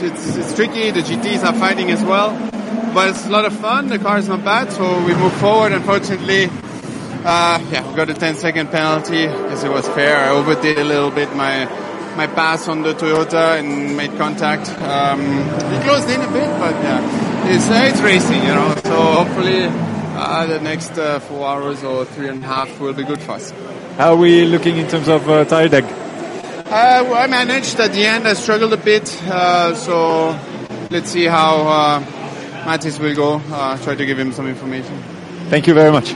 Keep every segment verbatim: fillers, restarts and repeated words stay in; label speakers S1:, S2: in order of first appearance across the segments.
S1: It's it's tricky. The G Ts are fighting as well, but it's a lot of fun. The car is not bad, so we move forward. Unfortunately, uh, yeah, we got a ten second penalty because it was fair. I overdid a little bit my my pass on the Toyota and made contact. Um, he closed in a bit, but yeah, it's uh, it's racing, you know. So hopefully, uh, the next uh, four hours or three and a half will be good for us.
S2: How are we looking in terms of uh, tire deg?
S1: Uh, well, I managed at the end. I struggled a bit, uh, so let's see how uh, Mattis will go. Uh, try to give him some information.
S2: Thank you very much.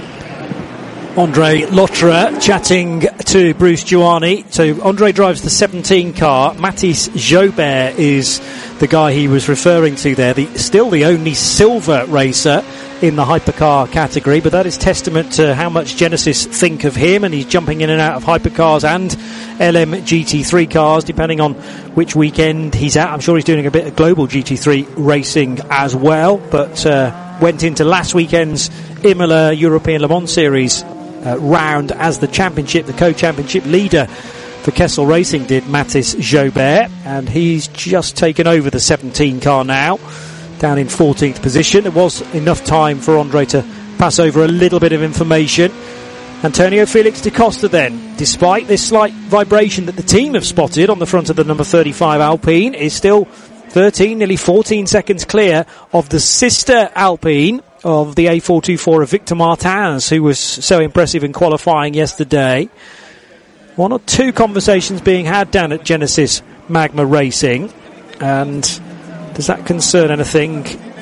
S3: Andre Lotterer chatting to Bruce Giuani. So Andre drives the seventeen car. Mathis Jobert is the guy he was referring to there. The, still the only silver racer in the hypercar category, but that is testament to how much Genesis think of him, and he's jumping in and out of hypercars and L M G T three cars depending on which weekend he's at. I'm sure he's doing a bit of global G T three racing as well, but uh, went into last weekend's Imola European Le Mans Series uh, round as the championship, the co-championship leader for Kessel Racing did Mathis Jobert, and he's just taken over the seventeen car now, down in fourteenth position. There was enough time for Andre to pass over a little bit of information. Antonio Felix da Costa then, despite this slight vibration that the team have spotted on the front of the number thirty-five Alpine, is still thirteen, nearly fourteen seconds clear of the sister Alpine of the A four twenty-four of Victor Martins, who was so impressive in qualifying yesterday. One or two conversations being had down at Genesis Magma Racing, and does that concern anything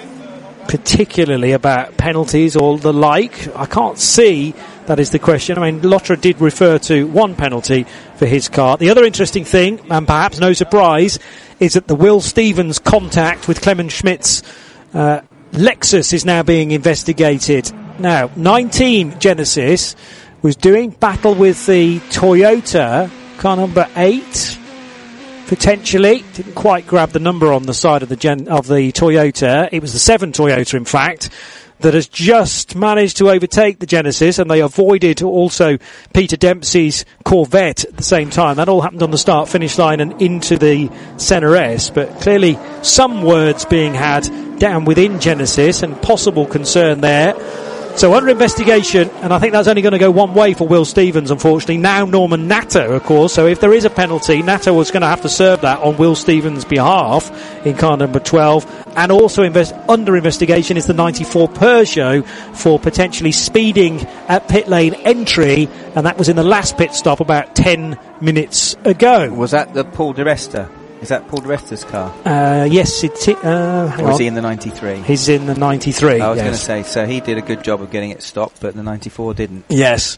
S3: particularly about penalties or the like? I can't see. That is the question. I mean, Lotterer did refer to one penalty for his car. The other interesting thing, and perhaps no surprise, is that the Will Stevens contact with Clemens Schmidt's uh, Lexus is now being investigated. Now, nineteen Genesis was doing battle with the Toyota, car number eight, potentially. Didn't quite grab the number on the side of the gen- of the Toyota. It was the seven Toyota, in fact, that has just managed to overtake the Genesis, and they avoided also Peter Dempsey's Corvette at the same time. That all happened on the start-finish line and into the Senna S, but clearly some words being had down within Genesis and possible concern there. So under investigation, and I think that's only going to go one way for Will Stevens, unfortunately. Now Norman Natter, of course, so if there is a penalty, Natter was going to have to serve that on Will Stevens' behalf in car number twelve. And also invest, under investigation is the ninety-four Peugeot for potentially speeding at pit lane entry, and that was in the last pit stop about ten minutes ago.
S4: Was that the Paul di Resta? Is that Paul di Resta's car?
S3: Uh, yes, it uh, hang
S4: or is
S3: on.
S4: he in the ninety-three?
S3: He's in the ninety-three.
S4: I was
S3: yes.
S4: going to say, so he did a good job of getting it stopped, but the ninety-four didn't.
S3: Yes.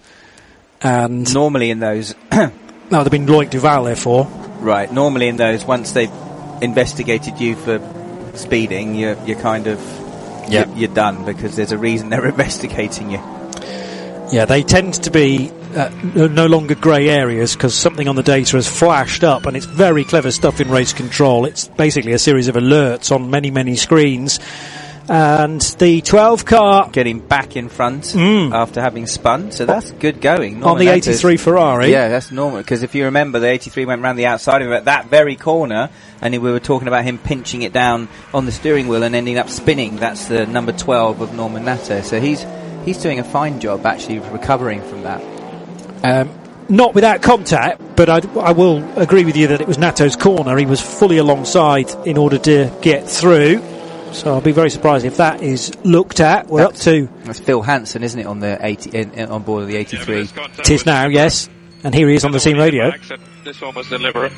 S3: And
S4: normally in those...
S3: no, there'd been Loic Duval, therefore.
S4: Right, normally in those, once they've investigated you for speeding, you're, you're kind of...
S3: Yep.
S4: You're, you're done, because there's a reason they're investigating you.
S3: Yeah, they tend to be uh, no longer grey areas because something on the data has flashed up, and it's very clever stuff in race control. It's basically a series of alerts on many, many screens. And the twelve car...
S4: Getting back in front
S3: mm.
S4: after having spun, so that's good going.
S3: Norman on the eighty-three Ferrari.
S4: Yeah, that's normal, because if you remember, the eighty-three went round the outside of him at that very corner, and we were talking about him pinching it down on the steering wheel and ending up spinning. That's the number twelve of Norman Natter, so he's... He's doing a fine job, actually, recovering from that.
S3: Um, not without contact, but I, I will agree with you that it was Natto's corner. He was fully alongside in order to get through. So I'll be very surprised if that is looked at. We're
S4: that's,
S3: up to...
S4: That's Phil Hansen, isn't it, on the eighty, in, in, on board of the eighty-three?
S3: It is now, yes. And here he is on the team radio.
S5: This one was deliberate.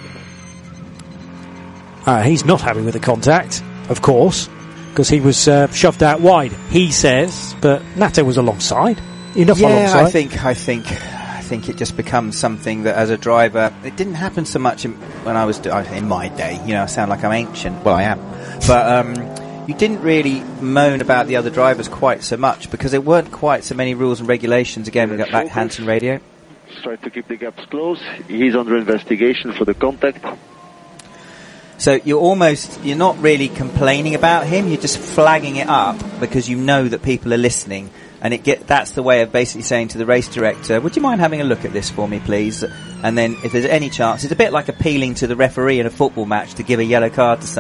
S3: Uh, he's not happy with the contact, of course, because he was uh, shoved out wide, he says, but Natto was alongside. Enough
S4: yeah,
S3: alongside.
S4: I think, I think, I think it just becomes something that, as a driver, it didn't happen so much in, when I was in my day. You know, I sound like I'm ancient. Well, I am, but um, you didn't really moan about the other drivers quite so much because there weren't quite so many rules and regulations. Again, we got back Hansen radio.
S6: Try to keep the gaps close. He's under investigation for the contact.
S4: So you're almost, you're not really complaining about him, you're just flagging it up because you know that people are listening, and it get that's the way of basically saying to the race director, would you mind having a look at this for me, please? And then if there's any chance, it's a bit like appealing to the referee in a football match to give a yellow card to someone.